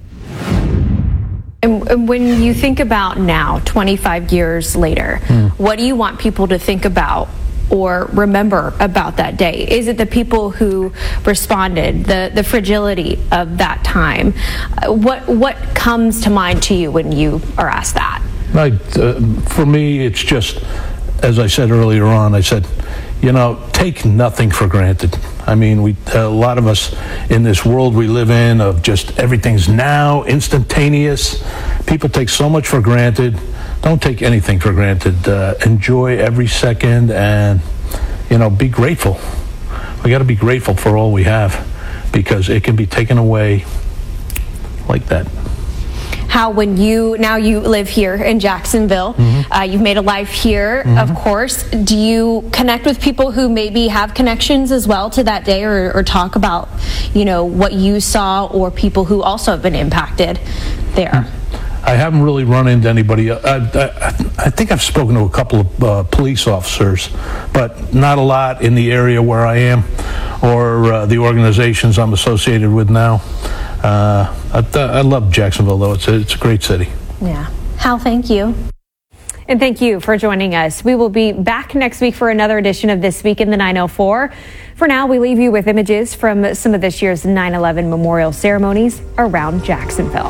And when you think about now, twenty-five years later, mm. what do you want people to think about or remember about that day? Is it the people who responded, the, the fragility of that time? Uh, what what comes to mind to you when you are asked that? Right. Uh, for me, it's just, as I said earlier on, I said, you know, take nothing for granted. I mean, we a lot of us in this world we live in of just everything's now, instantaneous. People take so much for granted. Don't take anything for granted. Uh, enjoy every second and, you know, be grateful. We got to be grateful for all we have because it can be taken away like that. How when you, now you live here in Jacksonville, mm-hmm. uh, you've made a life here, mm-hmm. of course. Do you connect with people who maybe have connections as well to that day or, or talk about, you know, what you saw or people who also have been impacted there? Mm-hmm. I haven't really run into anybody. I, I, I think I've spoken to a couple of uh, police officers, but not a lot in the area where I am or uh, the organizations I'm associated with now. Uh, I, I love Jacksonville, though. It's a, it's a great city. Yeah. Hal, thank you. And thank you for joining us. We will be back next week for another edition of This Week in the nine oh four. For now, we leave you with images from some of this year's nine eleven memorial ceremonies around Jacksonville.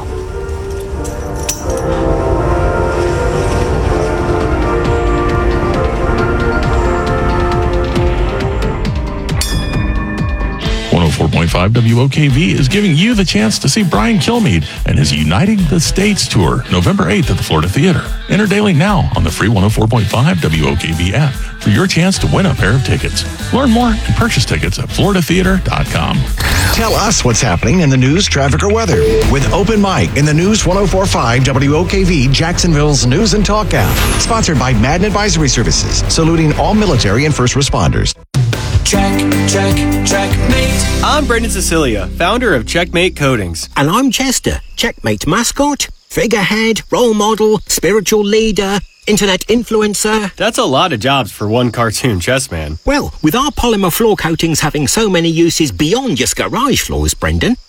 one oh four point five W O K V is giving you the chance to see Brian Kilmeade and his Uniting the States tour November eighth at the Florida Theater. Enter daily now on the free one oh four point five W O K V app for your chance to win a pair of tickets. Learn more and purchase tickets at florida theater dot com. Tell us what's happening in the news, traffic, or weather with Open Mic in the News one oh four point five W O K V, Jacksonville's News and Talk app. Sponsored by Madden Advisory Services, saluting all military and first responders. Check, check, checkmate. I'm Brendan Cecilia, founder of Checkmate Coatings. And I'm Chester, Checkmate mascot, figurehead, role model, spiritual leader, internet influencer. That's a lot of jobs for one cartoon chess man. Well, with our polymer floor coatings having so many uses beyond just garage floors, Brendan,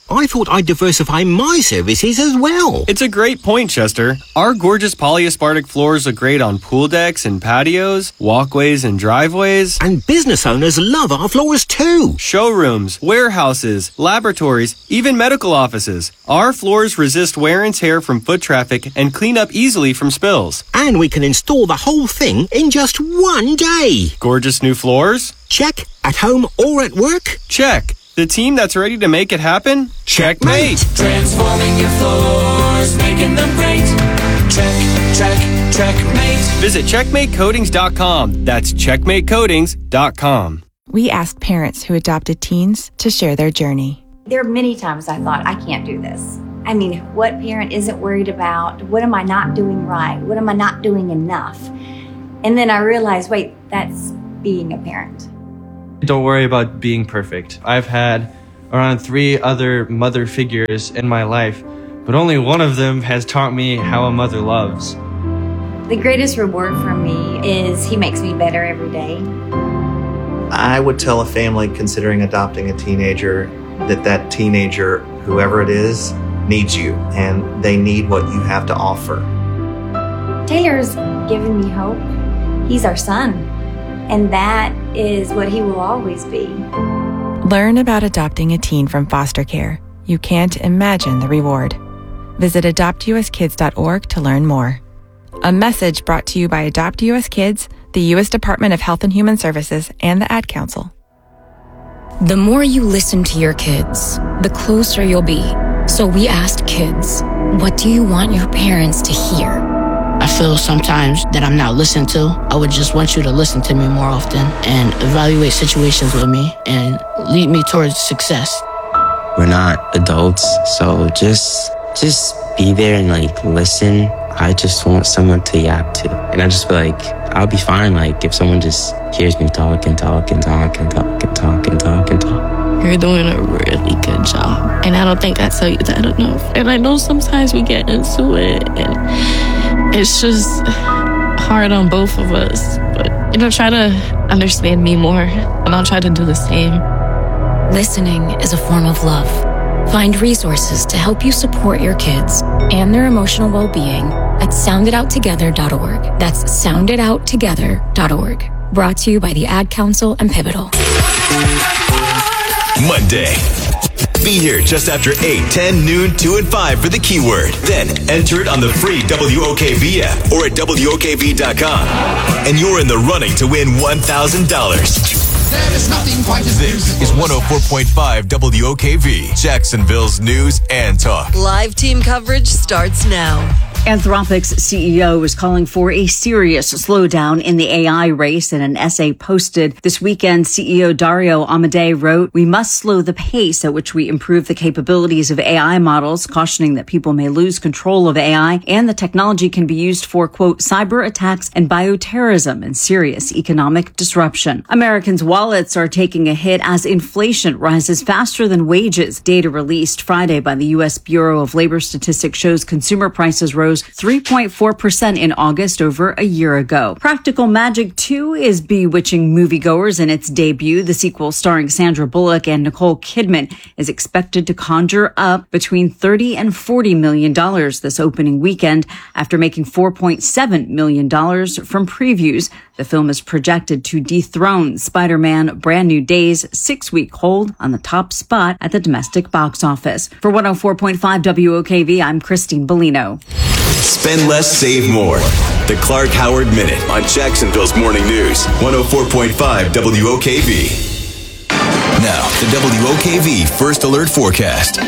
I thought I'd diversify my services as well. It's a great point, Chester. Our gorgeous polyaspartic floors look great on pool decks and patios, walkways and driveways. And business owners love our floors too. Showrooms, warehouses, laboratories, even medical offices. Our floors resist wear and tear from foot traffic and clean up easily from spills. And we can install the whole thing in just one day. Gorgeous new floors? Check. At home or at work? Check. The team that's ready to make it happen? Checkmate! Transforming your floors, making them great. Check, check, checkmate. Visit checkmate coatings dot com. That's checkmate coatings dot com. We asked parents who adopted teens to share their journey. There are many times I thought, I can't do this. I mean, what parent isn't worried about? What am I not doing right? What am I not doing enough? And then I realized, wait, that's being a parent. Don't worry about being perfect. I've had around three other mother figures in my life, but only one of them has taught me how a mother loves. The greatest reward for me is he makes me better every day. I would tell a family considering adopting a teenager that that teenager, whoever it is, needs you, and they need what you have to offer. Taylor's given me hope. He's our son. And that is what he will always be. Learn about adopting a teen from foster care. You can't imagine the reward. Visit adopt u s kids dot org to learn more. A message brought to you by Adopt U S Kids, the U S Department of Health and Human Services, and the Ad Council. The more you listen to your kids, the closer you'll be. So we asked kids, what do you want your parents to hear? I feel sometimes that I'm not listened to. I would just want you to listen to me more often and evaluate situations with me and lead me towards success. We're not adults, so just just be there and like listen. I just want someone to yap to. And I just feel like I'll be fine like if someone just hears me talk and talk and talk and talk and talk and talk and talk. You're doing a really good job. And I don't think I tell you that enough. And I know sometimes we get into it and it's just hard on both of us. But, you know, try to understand me more and I'll try to do the same. Listening is a form of love. Find resources to help you support your kids and their emotional well-being at sound it out together dot org. That's sound it out together dot org. Brought to you by the Ad Council and Pivotal. Monday. Be here just after eight, ten, noon, two, and five for the keyword. Then enter it on the free W O K V app or at W O K V dot com. And you're in the running to win one thousand dollars. There is nothing quite as This is one oh four point five W O K V, Jacksonville's news and talk. Live team coverage starts now. Anthropic's C E O is calling for a serious slowdown in the A I race. In an essay posted this weekend, C E O Dario Amodei wrote, "We must slow the pace at which we improve the capabilities of A I models," cautioning that people may lose control of A I and the technology can be used for, quote, cyber attacks and bioterrorism and serious economic disruption. Americans' wallets are taking a hit as inflation rises faster than wages. Data released Friday by the U S Bureau of Labor Statistics shows consumer prices rose three point four percent in August over a year ago. Practical Magic two is bewitching moviegoers in its debut. The sequel, starring Sandra Bullock and Nicole Kidman, is expected to conjure up between thirty and forty million dollars this opening weekend after making four point seven million dollars from previews. The film is projected to dethrone Spider-Man Brand New Days' six-week hold on the top spot at the domestic box office. For one oh four point five W O K V, I'm Christine Bellino. Spend less, save more. The Clark Howard Minute on Jacksonville's Morning News, one oh four point five W O K V. Now, the W O K V First Alert Forecast.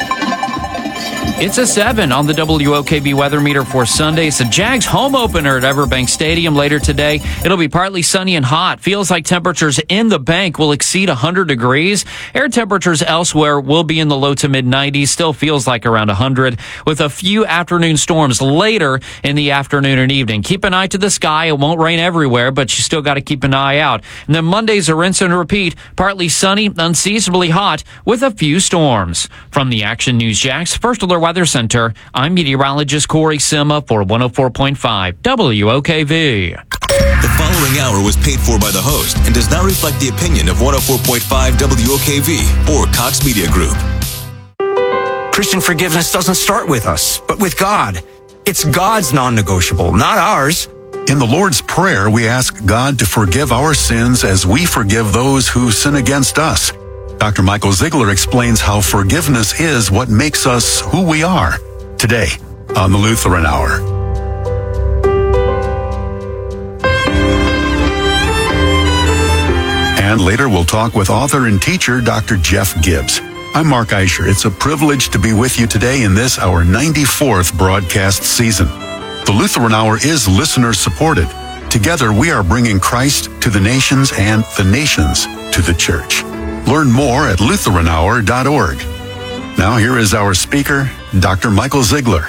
It's a seven on the W O K V weather meter for Sunday. It's a Jags home opener at Everbank Stadium later today. It'll be partly sunny and hot. Feels like temperatures in the bank will exceed one hundred degrees. Air temperatures elsewhere will be in the low to mid nineties. Still feels like around one hundred with a few afternoon storms later in the afternoon and evening. Keep an eye to the sky. It won't rain everywhere, but you still got to keep an eye out. And then Monday's a rinse and repeat. Partly sunny, unseasonably hot with a few storms. From the Action News Jax First Alert Weather Center, I'm meteorologist Corey Sima for one oh four point five W O K V. The following hour was paid for by the host and does not reflect the opinion of one oh four point five W O K V or Cox Media Group. Christian forgiveness doesn't start with us, but with God. It's God's non-negotiable, not ours. In the Lord's Prayer, we ask God to forgive our sins as we forgive those who sin against us. Doctor Michael Ziegler explains how forgiveness is what makes us who we are. Today on the Lutheran Hour. And later we'll talk with author and teacher Doctor Jeff Gibbs. I'm Mark Eicher. It's a privilege to be with you today in this, our ninety-fourth broadcast season. The Lutheran Hour is listener-supported. Together, we are bringing Christ to the nations and the nations to the church. Learn more at lutheran hour dot org. Now, here is our speaker, Doctor Michael Ziegler.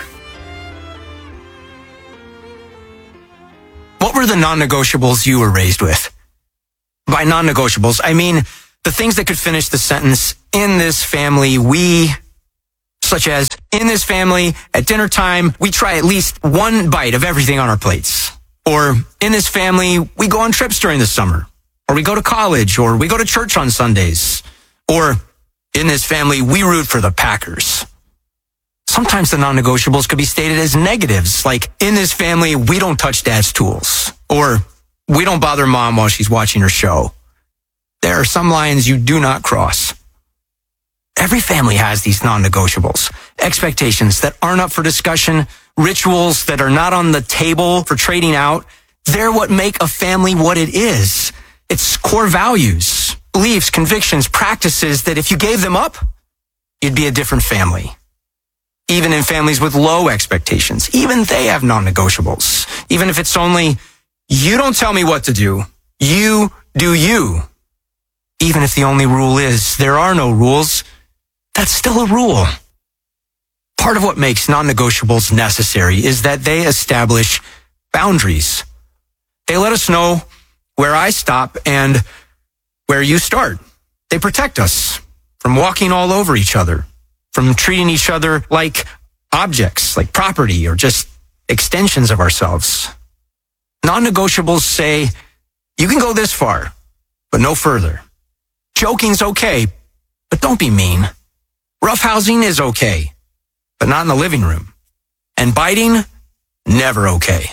What were the non-negotiables you were raised with? By non-negotiables, I mean the things that could finish the sentence, in this family, we, such as, in this family, at dinner time, we try at least one bite of everything on our plates. Or, in this family, we go on trips during the summer. Or we go to college, or we go to church on Sundays. Or, in this family, we root for the Packers. Sometimes the non-negotiables could be stated as negatives, like, in this family, we don't touch dad's tools. Or, we don't bother mom while she's watching her show. There are some lines you do not cross. Every family has these non-negotiables, expectations that aren't up for discussion, rituals that are not on the table for trading out. They're what make a family what it is. It's core values, beliefs, convictions, practices that if you gave them up, you'd be a different family. Even in families with low expectations, even they have non-negotiables. Even if it's only, you don't tell me what to do, you do you. Even if the only rule is there are no rules, that's still a rule. Part of what makes non-negotiables necessary is that they establish boundaries. They let us know where I stop and where you start. They protect us from walking all over each other, from treating each other like objects, like property, or just extensions of ourselves. Non-negotiables say, you can go this far, but no further. Joking's okay, but don't be mean. Roughhousing is okay, but not in the living room. And biting, never okay.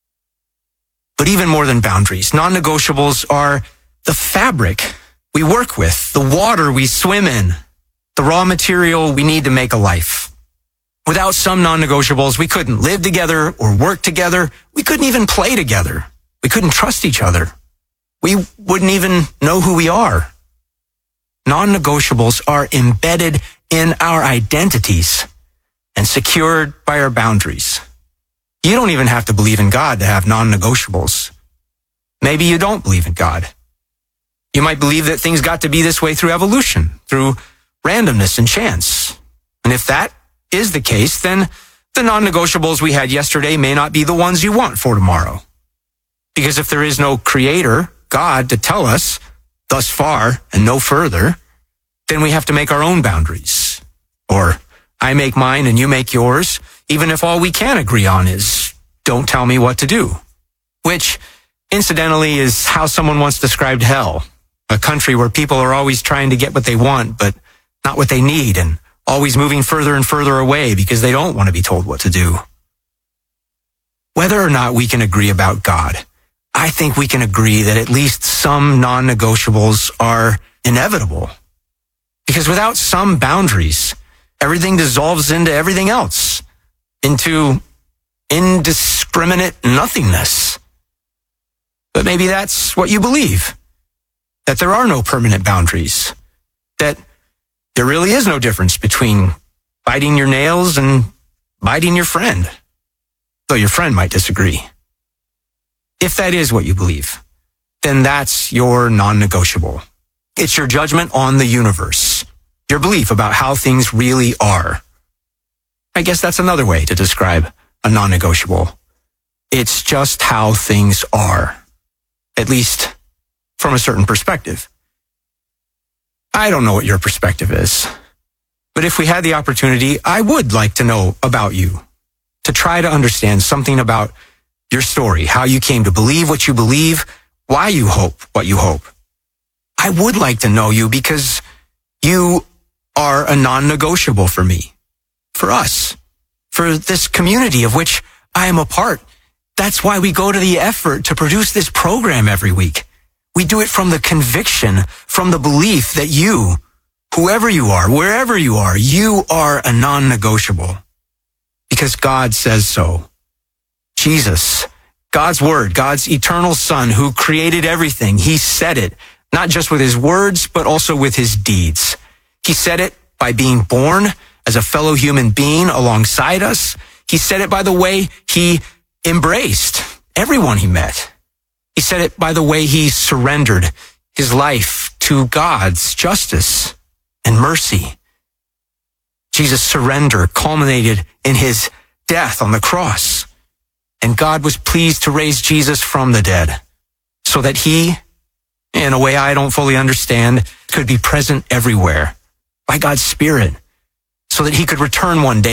But even more than boundaries, non-negotiables are the fabric we work with, the water we swim in, the raw material we need to make a life. Without some non-negotiables, we couldn't live together or work together. We couldn't even play together. We couldn't trust each other. We wouldn't even know who we are. Non-negotiables are embedded in our identities and secured by our boundaries. You don't even have to believe in God to have non-negotiables. Maybe you don't believe in God. You might believe that things got to be this way through evolution, through randomness and chance. And if that is the case, then the non-negotiables we had yesterday may not be the ones you want for tomorrow. Because if there is no creator, God, to tell us thus far and no further, then we have to make our own boundaries. Or I make mine and you make yours, even if all we can agree on is don't tell me what to do. Which, incidentally, is how someone once described hell. A country where people are always trying to get what they want, but not what they need, and always moving further and further away because they don't want to be told what to do. Whether or not we can agree about God, I think we can agree that at least some non-negotiables are inevitable. Because without some boundaries, everything dissolves into everything else, into indiscriminate nothingness. But maybe that's what you believe, that there are no permanent boundaries, that there really is no difference between biting your nails and biting your friend, though your friend might disagree. If that is what you believe, then that's your non-negotiable. It's your judgment on the universe, your belief about how things really are. I guess that's another way to describe a non-negotiable. It's just how things are, at least from a certain perspective. I don't know what your perspective is, but if we had the opportunity, I would like to know about you, to try to understand something about your story, how you came to believe what you believe, why you hope what you hope. I would like to know you because you are a non-negotiable for me. for us, for this community of which I am a part. That's why we go to the effort to produce this program every week. We do it from the conviction, from the belief that you, whoever you are, wherever you are, you are a non-negotiable. Because God says so. Jesus, God's word, God's eternal Son who created everything, he said it, not just with his words, but also with his deeds. He said it by being born as a fellow human being alongside us. He said it by the way he embraced everyone he met. He said it by the way he surrendered his life to God's justice and mercy. Jesus' surrender culminated in his death on the cross. And God was pleased to raise Jesus from the dead so that he, in a way I don't fully understand, could be present everywhere by God's Spirit so that he could return one day